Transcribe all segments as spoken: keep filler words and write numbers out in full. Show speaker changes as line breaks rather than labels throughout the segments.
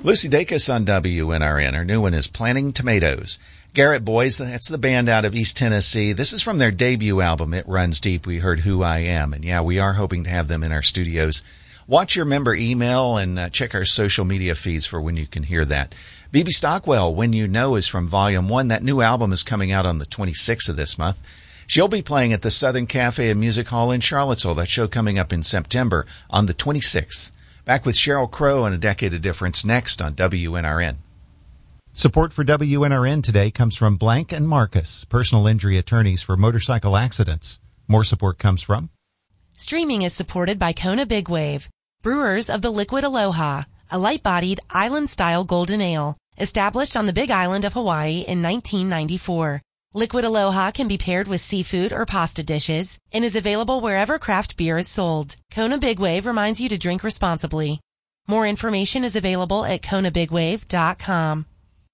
Lucy Dacus on W N R N. Her new one is Planting Tomatoes. Garrett Boys, that's the band out of East Tennessee. This is from their debut album, It Runs Deep. We heard Who I Am. And yeah, we are hoping to have them in our studios. Watch your member email and uh, check our social media feeds for when you can hear that. B B Stockwell, When You Know, is from Volume one. That new album is coming out on the twenty-sixth of this month. She'll be playing at the Southern Cafe and Music Hall in Charlottesville. That show coming up in September on the twenty-sixth. Back with Sheryl Crow and A Decade of Difference next on W N R N.
Support for W N R N today comes from Blank and Marcus, personal injury attorneys for motorcycle accidents. More support comes from...
Streaming is supported by Kona Big Wave, brewers of the Liquid Aloha, a light-bodied, island-style golden ale, established on the Big Island of Hawaii in nineteen ninety-four. Liquid Aloha can be paired with seafood or pasta dishes and is available wherever craft beer is sold. Kona Big Wave reminds you to drink responsibly. More information is available at kona big wave dot com.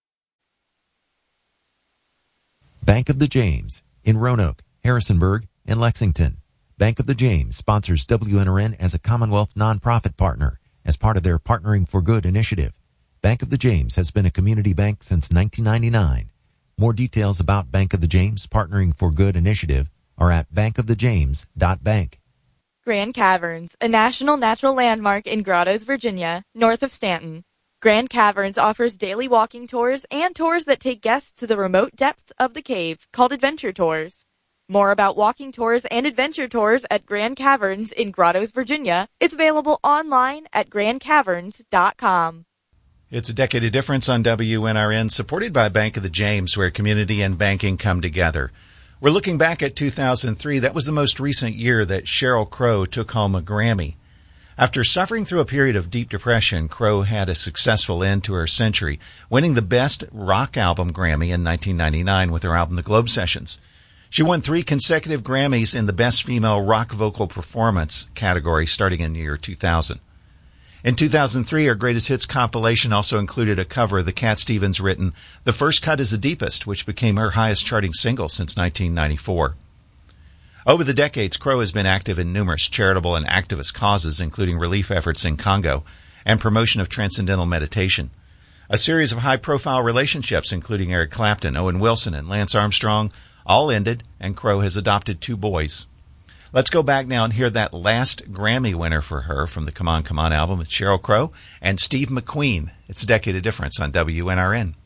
Bank of the James in Roanoke, Harrisonburg, and Lexington. Bank of the James sponsors W N R N as a Commonwealth nonprofit partner as part of their Partnering for Good initiative. Bank of the James has been a community bank since nineteen ninety-nine. More details about Bank of the James Partnering for Good initiative are at bank of the james dot bank.
Grand Caverns, a national natural landmark in Grottoes, Virginia, north of Stanton. Grand Caverns offers daily walking tours and tours that take guests to the remote depths of the cave, called adventure tours. More about walking tours and adventure tours at Grand Caverns in Grottoes, Virginia is available online at grand caverns dot com.
It's A Decade of Difference on W N R N, supported by Bank of the James, where community and banking come together. We're looking back at two thousand three. That was the most recent year that Sheryl Crow took home a Grammy. After suffering through a period of deep depression, Crow had a successful end to her century, winning the Best Rock Album Grammy in nineteen ninety-nine with her album The Globe Sessions. She won three consecutive Grammys in the Best Female Rock Vocal Performance category starting in the year two thousand. In two thousand three, her greatest hits compilation also included a cover of the Cat Stevens written The First Cut is the Deepest, which became her highest charting single since nineteen ninety-four. Over the decades, Crow has been active in numerous charitable and activist causes, including relief efforts in Congo and promotion of transcendental meditation. A series of high-profile relationships, including Eric Clapton, Owen Wilson, and Lance Armstrong, all ended, and Crow has adopted two boys. Let's go back now and hear that last Grammy winner for her from the Come On, Come On album with Sheryl Crow and Steve McQueen. It's A Decade of Difference on W N R N.